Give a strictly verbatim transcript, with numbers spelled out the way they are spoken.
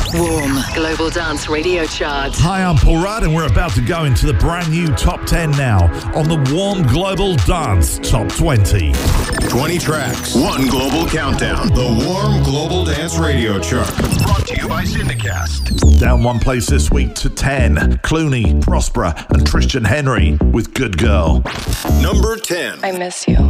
Warm Global Dance Radio Chart. Hi, I'm Paul Rudd, and we're about to go into the brand new Top ten now on the Warm Global Dance Top twenty. twenty tracks, one global countdown. The Warm Global Dance Radio Chart. Brought to you by Syndicast. Down one place this week to ten. Clooney, Prospera, and Christian Henry with Good Girl. Number ten. I miss you.